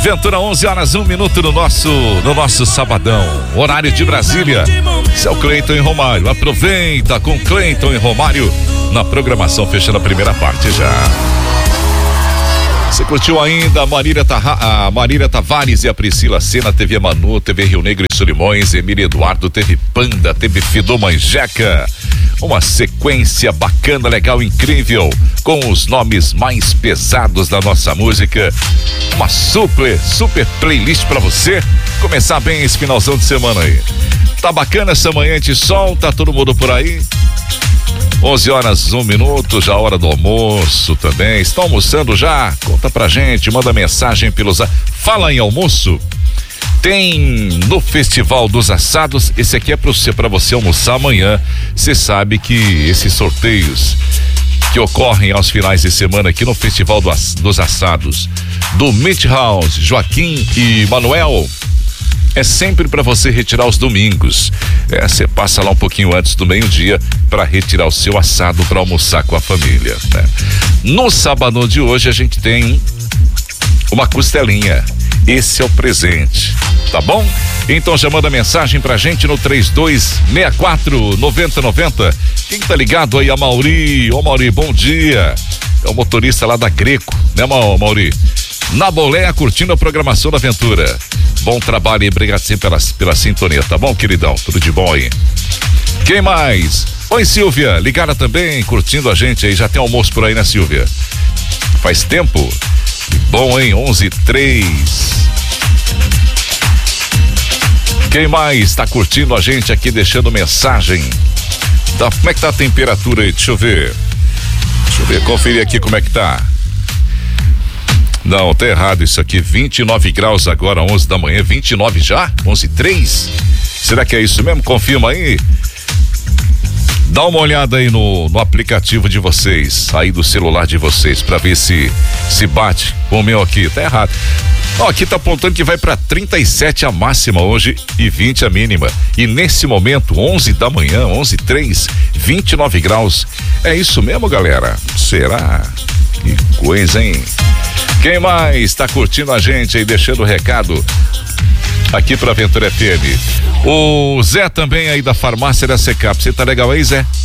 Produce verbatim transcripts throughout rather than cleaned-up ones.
Ventura, onze horas, um minuto no nosso, no nosso sabadão, horário de Brasília. Seu Cleiton e Romário, aproveita com Cleiton e Romário na programação, fechando a primeira parte já. Você curtiu ainda a Marília, Tarra, a Marília Tavares e a Priscila Sena, T V Manu, T V Rio Negro e Solimões, Emília Eduardo, teve Panda, teve Fidô Manjeca. Uma sequência bacana, legal, incrível, com os nomes mais pesados da nossa música. Uma super, super playlist pra você começar bem esse finalzão de semana aí. Tá bacana essa manhã de sol, tá todo mundo por aí? onze horas, um minuto, já a hora do almoço também. Estão almoçando já? Conta pra gente, manda mensagem pelos... Fala em almoço. Tem no Festival dos Assados, esse aqui é pra você, pra você almoçar amanhã. Você sabe que esses sorteios que ocorrem aos finais de semana aqui no Festival do, dos Assados, do Meat House, Joaquim e Manuel, é sempre para você retirar os domingos. É, você passa lá um pouquinho antes do meio-dia para retirar o seu assado para almoçar com a família, né? No sábado de hoje a gente tem uma costelinha. Esse é o presente, tá bom? Então já manda mensagem pra gente no três dois seis quatro nove zero nove zero. Quem tá ligado aí? A Mauri. Ô Mauri, bom dia. É o motorista lá da Greco, né, Mauri? Na boleia, curtindo a programação da Ventura. Bom trabalho e obrigado sempre pela, pela sintonia, tá bom, queridão? Tudo de bom aí. Quem mais? Oi, Silvia, ligada também, curtindo a gente aí. Já tem almoço por aí, né, Silvia? Faz tempo? Bom, hein? onze e três. Quem mais tá curtindo a gente aqui, deixando mensagem? Tá, como é que tá a temperatura aí? Deixa eu ver. Deixa eu ver, conferir aqui como é que tá. Não, tá errado isso aqui, vinte e nove graus agora, onze da manhã, vinte e nove já? onze e três? Será que é isso mesmo? Confirma aí. Dá uma olhada aí no, no aplicativo de vocês, aí do celular de vocês, pra ver se se bate com o meu aqui. Tá errado. Ó, aqui tá apontando que vai pra trinta e sete a máxima hoje e vinte a mínima. E nesse momento, onze da manhã, onze e três, vinte e nove graus. É isso mesmo, galera? Será? Que coisa, hein? Quem mais tá curtindo a gente aí, deixando o recado aqui pra Ventura F M? O Zé também aí da farmácia da Secap. Você tá legal aí, Zé?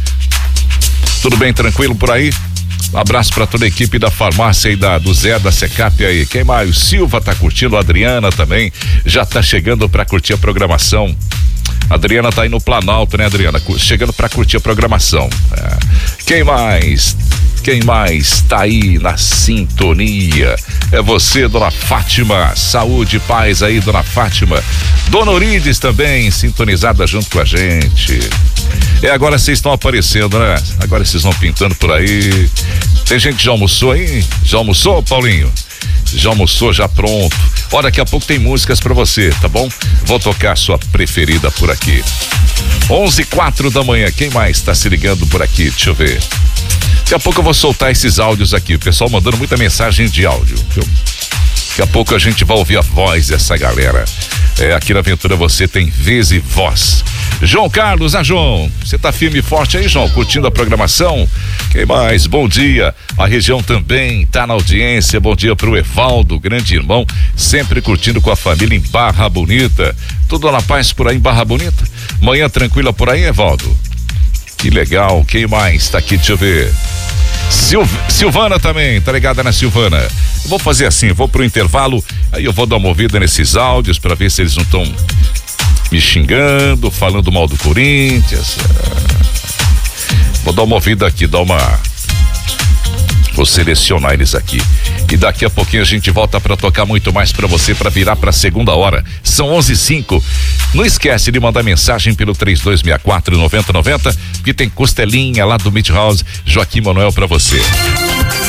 Tudo bem, tranquilo por aí? Um abraço pra toda a equipe da farmácia aí da, do Zé da Secap aí. Quem mais? O Silva tá curtindo, a Adriana também já tá chegando pra curtir a programação. A Adriana tá aí no Planalto, né, Adriana? Chegando pra curtir a programação. É. Quem mais? Quem mais tá aí na sintonia? É você, dona Fátima. Saúde e paz aí, dona Fátima. Dona Orides também, sintonizada junto com a gente. É, agora vocês estão aparecendo, né? Agora vocês vão pintando por aí. Tem gente que já almoçou aí? Já almoçou, Paulinho? Já almoçou, já pronto. Ó, daqui a pouco tem músicas pra você, tá bom? Vou tocar a sua preferida por aqui. onze e quatro da manhã, quem mais tá se ligando por aqui? Deixa eu ver. Daqui a pouco eu vou soltar esses áudios aqui, o pessoal mandando muita mensagem de áudio, viu? Daqui a pouco a gente vai ouvir a voz dessa galera. É, aqui na Ventura você tem vez e voz. João Carlos, ah João, você tá firme e forte aí, João, curtindo a programação? Quem mais? Bom dia, a região também tá na audiência. Bom dia pro Evaldo, grande irmão, sempre curtindo com a família em Barra Bonita. Tudo na paz por aí em Barra Bonita? Manhã tranquila por aí, Evaldo? Que legal, quem mais tá aqui? Deixa eu ver. Sil, Silvana também, tá ligada na Silvana? Eu vou fazer assim, vou pro intervalo, aí eu vou dar uma ouvida nesses áudios pra ver se eles não estão me xingando, falando mal do Corinthians. Vou dar uma ouvida aqui, dar uma... Vou selecionar eles aqui. E daqui a pouquinho a gente volta para tocar muito mais para você, para virar para a segunda hora. São onze e cinco. Não esquece de mandar mensagem pelo três dois seis quatro nove zero nove zero, que tem costelinha lá do Meat House, Joaquim Manuel, para você.